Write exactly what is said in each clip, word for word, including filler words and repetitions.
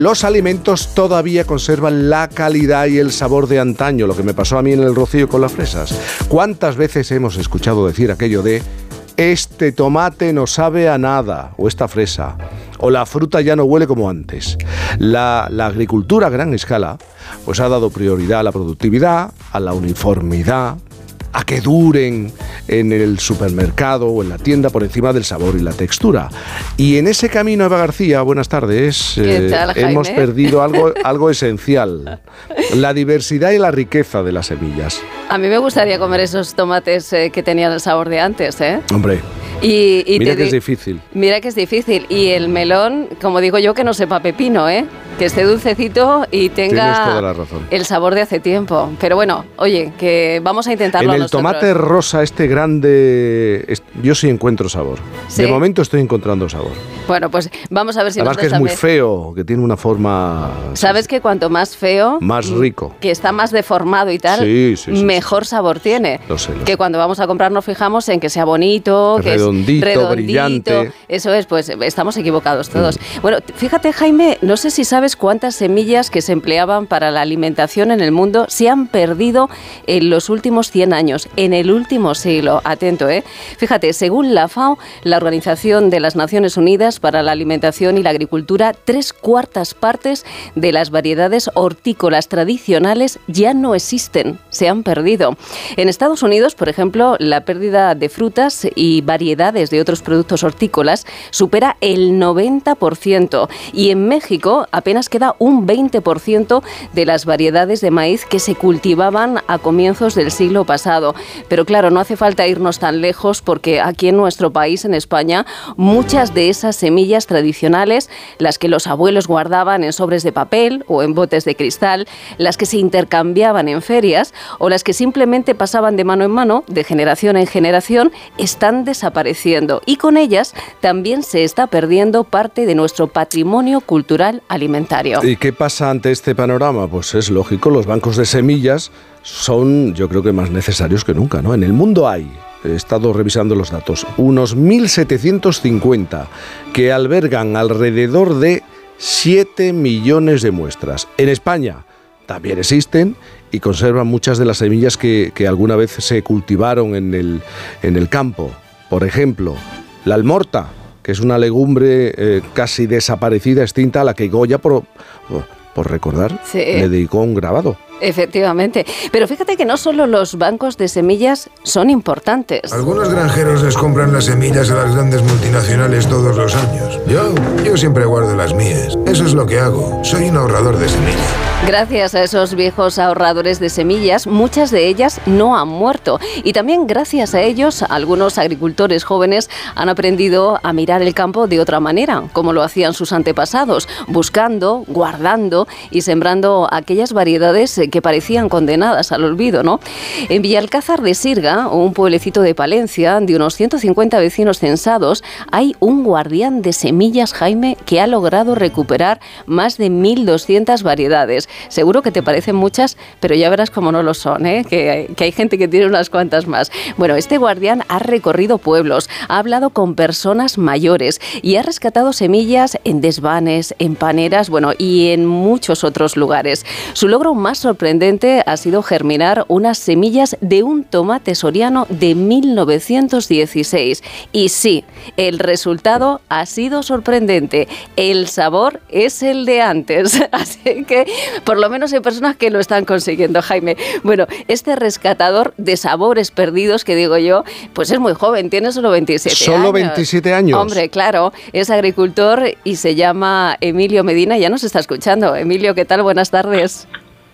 Los alimentos todavía conservan la calidad y el sabor de antaño, lo que me pasó a mí en el Rocío con las fresas. ¿Cuántas veces hemos escuchado decir aquello de este tomate no sabe a nada, o esta fresa, o la fruta ya no huele como antes? La, la agricultura a gran escala pues ha dado prioridad a la productividad, a la uniformidad, a que duren en el supermercado o en la tienda por encima del sabor y la textura. Y en ese camino, Eva García, buenas tardes, ¿Qué tal, eh, Jaime? hemos perdido algo, algo esencial, la diversidad y la riqueza de las semillas. A mí me gustaría comer esos tomates eh, que tenían el sabor de antes, ¿eh? Hombre, Y, y mira te que di- es difícil. Mira que es difícil. Y el melón, como digo yo, que no sepa pepino, ¿eh? Que esté dulcecito y Tienes tenga toda la razón. el sabor de hace tiempo. Pero bueno, oye, que vamos a intentarlo En el nosotros. tomate rosa este grande, es- yo sí encuentro sabor. ¿Sí? De momento estoy encontrando sabor. Bueno, pues vamos a ver si Además nos que es deja muy ver. feo, que tiene una forma... ¿Sabes que cuanto más feo, Más rico. que está más deformado y tal, Sí, sí, sí, mejor sabor tiene? Lo sé, lo que sé. cuando vamos a comprar nos fijamos en que sea bonito, que Redondito, es redondito, brillante. Eso es, pues estamos equivocados todos. Bueno, fíjate, Jaime, no sé si sabes cuántas semillas que se empleaban para la alimentación en el mundo se han perdido en los últimos cien años, en el último siglo. Atento, ¿eh? Fíjate, según la FAO, la Organización de las Naciones Unidas para la Alimentación y la Agricultura, tres cuartas partes de las variedades hortícolas tradicionales ya no existen, se han perdido. En Estados Unidos, por ejemplo, la pérdida de frutas y variedades de otros productos hortícolas supera el noventa por ciento y en México apenas queda un veinte por ciento de las variedades de maíz que se cultivaban a comienzos del siglo pasado. Pero claro, no hace falta irnos tan lejos porque aquí en nuestro país, en España, muchas de esas semillas tradicionales, las que los abuelos guardaban en sobres de papel o en botes de cristal, las que se intercambiaban en ferias o las que simplemente pasaban de mano en mano, de generación en generación, están desapareciendo y con ellas también se está perdiendo parte de nuestro patrimonio cultural alimentario. ¿Y qué pasa ante este panorama? Pues es lógico, los bancos de semillas son, yo creo que más necesarios que nunca, ¿no? En el mundo hay, he estado revisando los datos, unos mil setecientos cincuenta que albergan alrededor de siete millones de muestras. En España también existen y conservan muchas de las semillas que, que alguna vez se cultivaron en el, en el campo. Por ejemplo, la almorta, que es una legumbre eh, casi desaparecida, extinta, a la que Goya, por, por recordar, Sí. le dedicó un grabado. Efectivamente. Pero fíjate que no solo los bancos de semillas son importantes. Algunos granjeros les compran las semillas a las grandes multinacionales todos los años. Yo, yo siempre guardo las mías. Eso es lo que hago. Soy un ahorrador de semillas. Gracias a esos viejos ahorradores de semillas, muchas de ellas no han muerto. Y también gracias a ellos, algunos agricultores jóvenes han aprendido a mirar el campo de otra manera, como lo hacían sus antepasados, buscando, guardando y sembrando aquellas variedades que parecían condenadas al olvido, ¿no? En Villalcázar de Sirga, un pueblecito de Palencia, de unos ciento cincuenta vecinos censados, hay un guardián de semillas, Jaime, que ha logrado recuperar más de mil doscientas variedades. Seguro que te parecen muchas, pero ya verás cómo no lo son, ¿eh? Que, que hay gente que tiene unas cuantas más. Bueno, este guardián ha recorrido pueblos, ha hablado con personas mayores y ha rescatado semillas en desvanes, en paneras, bueno, y en muchos otros lugares. Su logro más sorprendente ha sido germinar unas semillas de un tomate soriano de mil novecientos dieciséis. Y sí, el resultado ha sido sorprendente. El sabor es el de antes. Así que, por lo menos hay personas que lo están consiguiendo, Jaime. Bueno, este rescatador de sabores perdidos, que digo yo, pues es muy joven, tiene solo veintisiete años. ¿Solo veintisiete años? Hombre, claro, es agricultor y se llama Emilio Medina. Ya nos está escuchando. Emilio, ¿qué tal? Buenas tardes.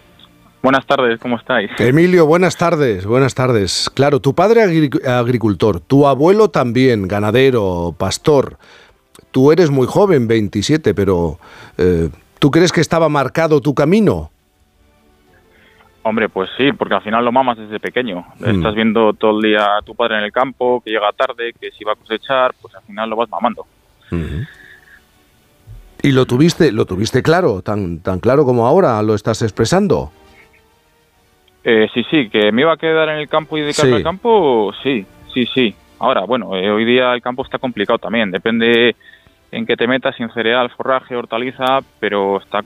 Buenas tardes, ¿cómo estáis? Emilio, buenas tardes, buenas tardes. Claro, tu padre agri- agricultor, tu abuelo también, ganadero, pastor. Tú eres muy joven, veintisiete, pero eh, ¿tú crees que estaba marcado tu camino? Hombre, pues sí, porque al final lo mamas desde pequeño. Mm. Estás viendo todo el día a tu padre en el campo, que llega tarde, que si va a cosechar, pues al final lo vas mamando. Uh-huh. ¿Y lo tuviste, lo tuviste claro, tan, tan claro como ahora lo estás expresando? Eh, sí, sí, que me iba a quedar en el campo y dedicarme Sí. al campo, sí, sí, sí. Ahora, bueno, eh, hoy día el campo está complicado también, depende en qué te metas, sin cereal, forraje, hortaliza, pero está